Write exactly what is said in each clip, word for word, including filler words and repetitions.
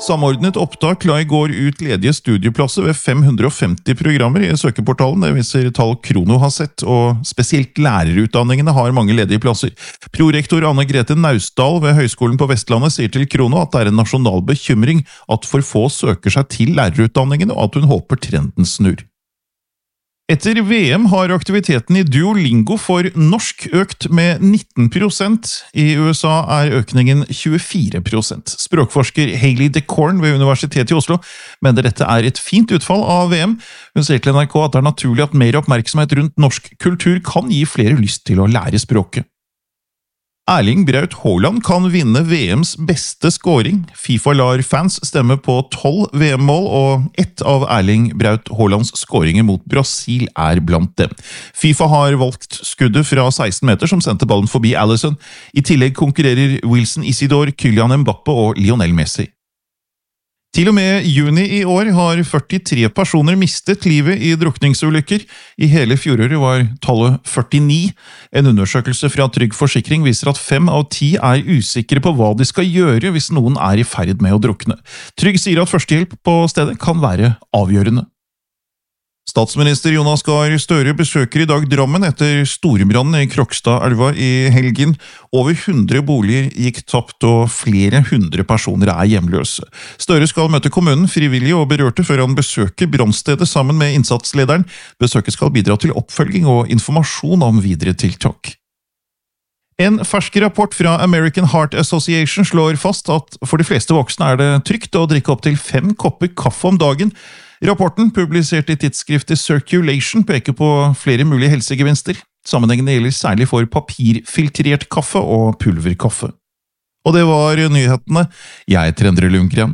Samordnet opptak la i går ut ledige studieplasser ved fem hundre og femti programmer i søkeportalen. Det viser tall Krono har sett, og spesielt lærerutdanningene har mange ledige plasser. Prorektor Anne Grete Naustdal ved Høgskolen på Vestlandet sier til Krono at det er en nasjonal bekymring at for få søker seg til lærerutdanningene, og at hun håper trenden snur. Etter V M har aktiviteten i Duolingo for norsk økt med nitten prosent. I U S A er økningen tjuefire prosent. Språkforsker Hailey DeCorn ved Universitetet i Oslo mener dette er et fint utfall av V M. Hun sier til N R K at det er naturlig at mer oppmerksomhet rundt norsk kultur kan gi flere lyst til å lære språket. Erling Braut Haaland kan vinne V M's beste scoring. FIFA lar fans stemme på tolv V M-mål, og ett av Erling Braut Haalands scoringer mot Brasil er blant dem. FIFA har valgt skuddet fra seksten meter som sendte ballen forbi Alisson. I tillegg konkurrerer Wilson Isidore, Kylian Mbappe og Lionel Messi. Til og med juni i år har førtitre personer mistet livet i drukningsulykker. I hele fjoråret var tallet førtini. En undersøkelse fra Trygg Forsikring viser at fem av ti er usikre på hva de skal gjøre hvis noen er i ferd med å drukne. Trygg sier at førstehjelp på stedet kan være avgjørende. Statsminister Jonas Gahr Støre besøker i dag Drammen etter storbrannen i Krokstadelva i helgen. Over hundre boliger gikk tapt, og flere hundre personer er hjemløse. Støre skal møte kommunen, frivillige og berørte før han besøker brannstedet sammen med innsatslederen. Besøket skal bidra til oppfølging og informasjon om videre tiltak. En fersk rapport fra American Heart Association slår fast at for de fleste voksne er det trygt å drikke opp til fem kopper kaffe om dagen. Rapporten, publisert i tidsskriftet Circulation, peker på flere mulige helsegevinster. Sammenhengene gjelder særlig for papirfiltrert kaffe og pulverkaffe. Og det var nyhetene. Jeg heter Endre Lundgren.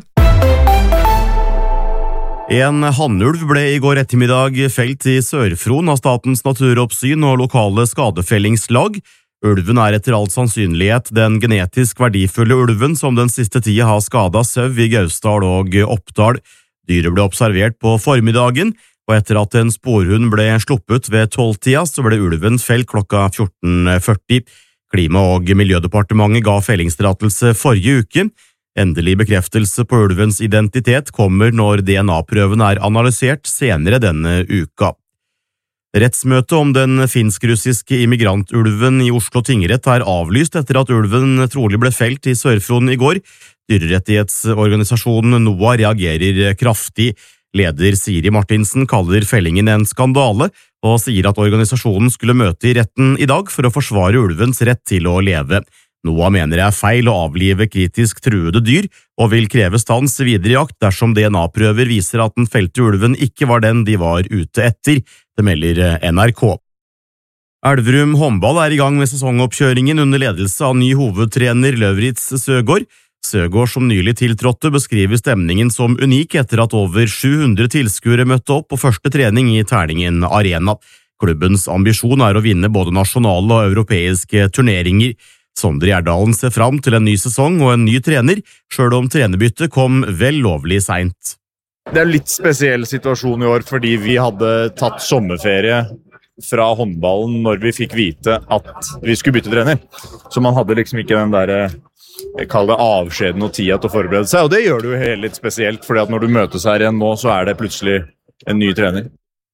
En hannulv ble i går ettermiddag felt i Sør-Fron av Statens naturoppsyn og lokale skadefellingslag. Ulven er etter all sannsynlighet den genetisk verdifulle ulven som den siste tida har skadet sau i Gausdal og Oppdal. Dyret ble observert på formiddagen, og etter at en sporhund ble sluppet ved tolvtida, så ble ulven felt klokka fjorten førti. Klima- og Miljødepartementet ga fellingstillatelse forrige uke. Endelig bekreftelse på ulvens identitet kommer når D N A-prøven er analysert senere denne uka. Rettsmøtet om den finsk-russiske immigrantulven i Oslo tingrett er avlyst etter at ulven trolig ble felt i Sør-Fron i går. Dyrerettighetsorganisasjonen NOAH reagerer kraftig. Leder Siri Martinsen kaller fellingen en skandale, og sier at organisasjonen skulle møte i retten i dag for å forsvare ulvens rett til å leve. NOAH mener det er feil å avlive kritisk truede dyr, og vil kreve stans videre jakt dersom D N A-prøver viser at den felte ulven ikke var den de var ute etter. Det melder N R K. Elverum håndball er i gang med sesongoppkjøringen under ledelse av ny hovedtrener Lauritz Søgaard. Søgaard, som nylig tiltrådte, beskriver stemningen som unik etter at over sju hundre tilskuere møtte opp på første trening i Terningen Arena. Klubbens ambisjon er å vinne både nasjonale og europeiske turneringer. Sondre Gjerdalen ser fram til en ny sesong og en ny trener, selv om trenerbyttet kom vel lovlig sent. Det er en litt spesiell situasjon i år, fordi vi hadde tatt sommerferie fra håndballen når vi fikk vite at vi skulle bytte trener. Så man hadde liksom ikke den der, jeg kaller det avskjeden og tida til å forberede seg, og det gjør det jo helt litt spesielt, fordi at når du møtes her igjen nå, så er det plutselig en ny trener.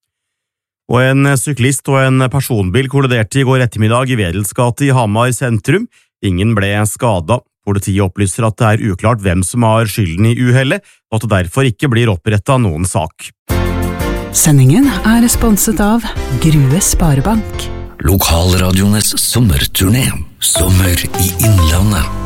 Og en syklist og en personbil kolliderte i går ettermiddag i Wedelsgate i Hamar sentrum. Ingen ble skadet. Politiet opplyser at det er uklart hvem som har skylden i uhellet, og at det derfor ikke blir opprettet noen sak. Sendingen er sponset av Grue Sparebank. Lokalradiones sommerturné. Sommer i Innlandet.